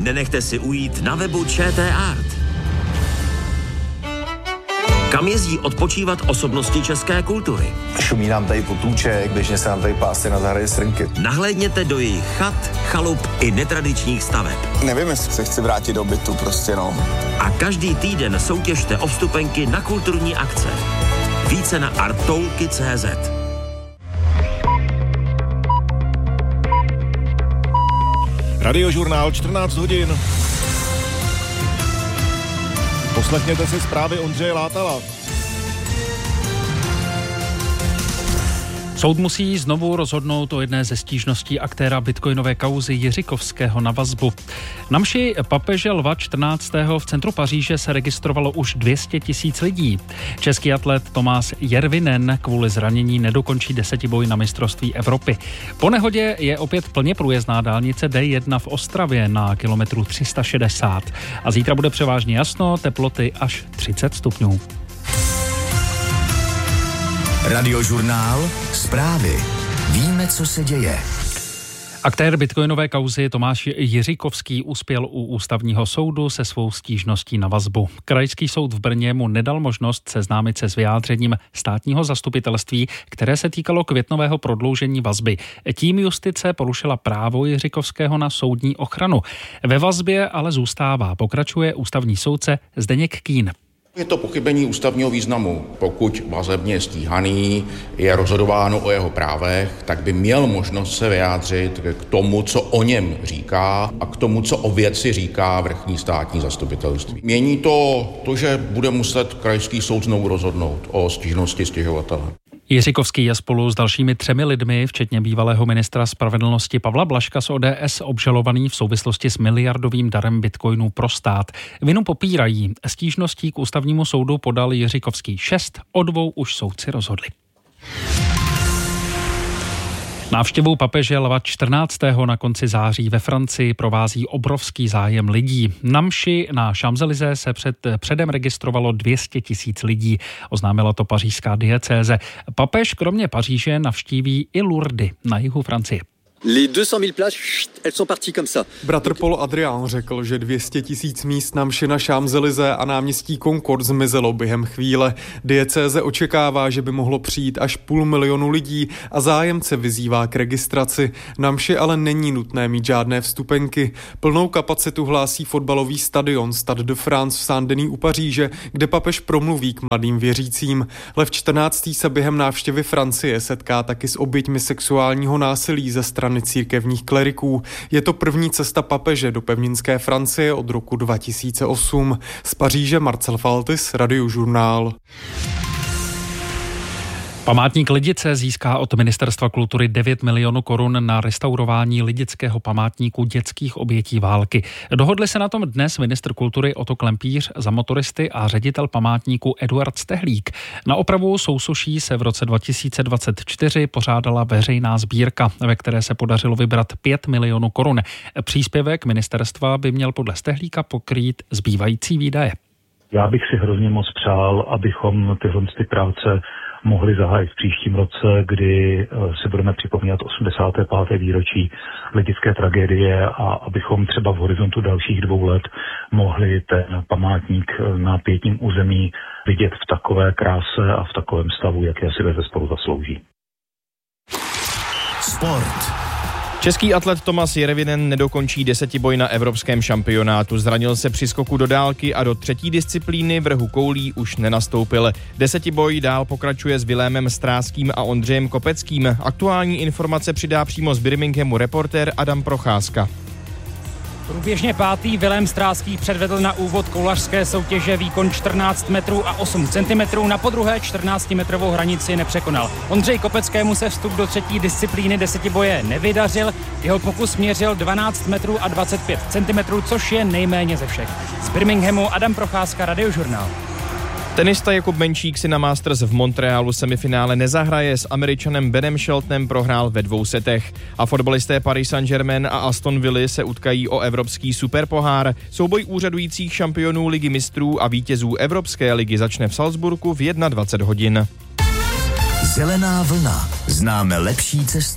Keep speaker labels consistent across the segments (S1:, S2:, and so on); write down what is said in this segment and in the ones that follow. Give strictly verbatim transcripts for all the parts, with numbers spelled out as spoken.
S1: nenechte si ujít na webu ČT Art. Kam jezdí odpočívat osobnosti české kultury?
S2: Šumí nám tady potůček, běžně se nám tady pásy na zahradě srnky.
S1: Nahlédněte do jejich chat, chalup i netradičních staveb.
S3: Nevím, jestli se chci vrátit do bytu, prostě no.
S1: A každý týden soutěžte o vstupenky na kulturní akce. Více na artoulky tečka cé zet.
S4: Radiožurnál čtrnáct hodin. Poslechněte si zprávy Ondřeje Látala.
S5: Soud musí znovu rozhodnout o jedné ze stížností aktéra bitcoinové kauzy Jiřikovského na vazbu. Na mši papeže Lva čtrnáctého v centru Paříže se registrovalo už dvě stě tisíc lidí. Český atlet Tomáš Järvinen kvůli zranění nedokončí desetiboj na mistrovství Evropy. Po nehodě je opět plně průjezdná dálnice D jedna v Ostravě na kilometru tři sta šedesát. A zítra bude převážně jasno, teploty až třicet stupňů.
S6: Radiožurnál, zprávy. Víme, co se děje.
S5: Aktér bitcoinové kauzy Tomáš Jiřikovský uspěl u ústavního soudu se svou stížností na vazbu. Krajský soud v Brně mu nedal možnost seznámit se s vyjádřením státního zastupitelství, které se týkalo květnového prodloužení vazby. Tím justice porušila právo Jiřikovského na soudní ochranu. Ve vazbě ale zůstává, pokračuje ústavní soudce Zdeněk Kín.
S7: Je to pochybení ústavního významu. Pokud vazebně stíhaný je rozhodováno o jeho právech, tak by měl možnost se vyjádřit k tomu, co o něm říká a k tomu, co o věci říká vrchní státní zastupitelství. Mění to to, že bude muset krajský soud znovu rozhodnout o stížnosti stěžovatele.
S5: Jiřikovský je spolu s dalšími třemi lidmi, včetně bývalého ministra spravedlnosti Pavla Blažka z O D S, obžalovaný v souvislosti s miliardovým darem bitcoinů pro stát. Vinu popírají. Stížností k ústavnímu soudu podal Jiřikovský šest, o dvou už soudci rozhodli. Návštěvou papeže Lva čtrnáctého na konci září ve Francii provází obrovský zájem lidí. Na mši na Champs-Élysées se před, předem registrovalo dvě stě tisíc lidí, oznámila to pařížská diecéze. Papež kromě Paříže navštíví i Lourdes na jihu Francie.
S8: Les deux cent mille places, elles sont parties comme ça.
S9: Bratr Paul Adrián řekl, že dvě stě tisíc míst na mši na Champs-Élysées a náměstí Concorde zmizelo během chvíle. Diecéze očekává, že by mohlo přijít až půl milionu lidí a zájemce vyzývá k registraci. Na mši ale není nutné mít žádné vstupenky. Plnou kapacitu hlásí fotbalový stadion Stade de France v Saint-Denis u Paříže, kde papež promluví k mladým věřícím. Lev čtrnáctý se během návštěvy Francie setká taky s oběťmi sexuálního násilí ze strany církevních kleriků. Je to první cesta papeže do pevninské Francie od roku dva tisíce osm. Z Paříže Marcel Faltis, Radiožurnál.
S5: Památník Lidice získá od Ministerstva kultury devět milionů korun na restaurování lidického památníku dětských obětí války. Dohodli se na tom dnes ministr kultury Otto Klempíř za motoristy a ředitel památníku Eduard Stehlík. Na opravu sousoší se v roce dva tisíce dvacet čtyři pořádala veřejná sbírka, ve které se podařilo vybrat pět milionů korun. Příspěvek ministerstva by měl podle Stehlíka pokrýt zbývající výdaje.
S10: Já bych si hrozně moc přál, abychom tyhle ty práce mohli zahájit v příštím roce, kdy si budeme připomínat osmdesáté páté výročí lidické tragédie a abychom třeba v horizontu dalších dvou let mohli ten památník na pietním území vidět v takové kráse a v takovém stavu, jak si ve spolu zaslouží.
S6: Sport.
S11: Český atlet Tomáš Järvinen nedokončí desetiboj na evropském šampionátu. Zranil se při skoku do dálky a do třetí disciplíny vrhu koulí už nenastoupil. Desetiboj dál pokračuje s Vilémem Stráským a Ondřejem Kopeckým. Aktuální informace přidá přímo z Birminghamu reportér Adam Procházka.
S12: Průběžně pátý Vilém Stráský předvedl na úvod koulařské soutěže výkon čtrnáct metrů a osm centimetrů, na podruhé čtrnáctimetrovou hranici nepřekonal. Ondřej Kopeckému se vstup do třetí disciplíny desetiboje nevydařil, jeho pokus měřil dvanáct metrů a dvacet pět centimetrů, což je nejméně ze všech. Z Birminghamu Adam Procházka, Radiožurnál.
S11: Tenista Jakub Menčík si na Masters v Montrealu semifinále nezahraje, s Američanem Benem Sheltonem prohrál ve dvou setech. A fotbalisté Paris Saint-Germain a Aston Villa se utkají o evropský superpohár. Souboj úřadujících šampionů ligy mistrů a vítězů Evropské ligy začne v Salzburgu v dvacet jedna hodin.
S6: Zelená vlna. Známe lepší cestu.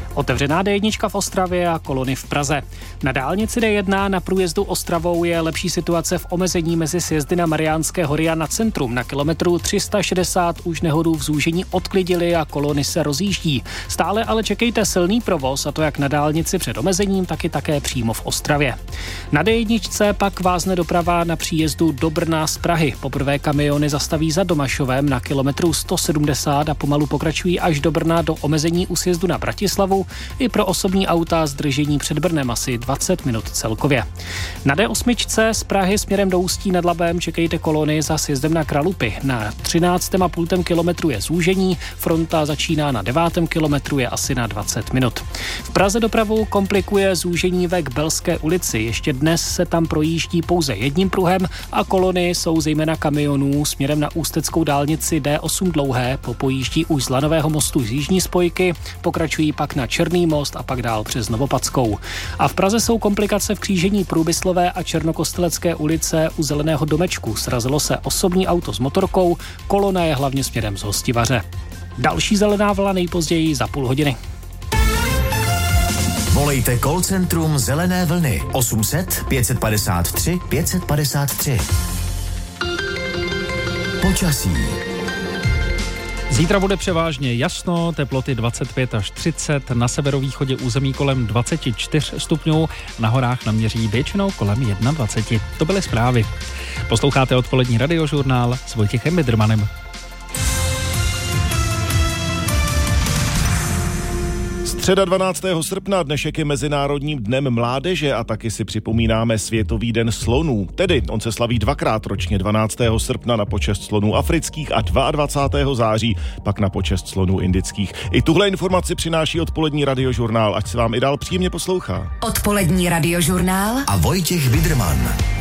S13: Otevřená D jedna v Ostravě a kolony v Praze. Na dálnici D jedna na průjezdu Ostravou je lepší situace v omezení mezi sjezdy na Mariánské hory a na centrum. Na kilometru tři sta šedesát už nehodu v zúžení odklidili a kolony se rozjíždí. Stále ale čekejte silný provoz, a to jak na dálnici před omezením, tak i také přímo v Ostravě. Na D jedna pak vázne doprava na příjezdu do Brna z Prahy. Poprvé kamiony zastaví za Domašovem na kilometru sto sedmdesát a pomalu pokračují až do Brna do omezení u sjezdu na Bratislavu. I pro osobní auta zdržení před Brnem asi dvacet minut celkově. Na D osm z Prahy směrem do Ústí nad Labem čekejte kolony za sjezdem na Kralupy. Na třináctém a půl kilometru je zúžení, fronta začíná na devátém kilometru, je asi na dvacet minut. V Praze dopravu komplikuje zúžení ve Kbelské ulici. Ještě dnes se tam projíždí pouze jedním pruhem a kolony jsou zejména kamionů směrem na ústeckou dálnici D osm dlouhé, popojíždí už z Lanového mostu z jižní spojky, pokračují pak na Černý most a pak dál přes Novopadskou. A v Praze jsou komplikace v křížení Průmyslové a Černokostelecké ulice u Zeleného domečku. Srazilo se osobní auto s motorkou, kolona je hlavně směrem z Hostivaře. Další zelená vlna nejpozději za půl hodiny.
S6: Volejte call centrum Zelené vlny osm set pět padesát tři pět padesát tři. Počasí.
S5: Zítra bude převážně jasno, teploty dvacet pět až třicet, na severovýchodě území kolem dvacet čtyři stupňů, na horách naměří většinou kolem dvacet jedna. To byly zprávy. Posloucháte odpolední radiožurnál s Vojtěchem Midrmanem.
S4: Středa dvanáctého srpna, dnešek je Mezinárodním dnem mládeže a taky si připomínáme Světový den slonů. Tedy on se slaví dvakrát ročně, dvanáctého srpna na počest slonů afrických a dvacátého druhého září pak na počest slonů indických. I tuhle informaci přináší odpolední radiožurnál, ať se vám i dál příjemně poslouchá.
S6: Odpolední radiožurnál a Vojtěch Bidrman.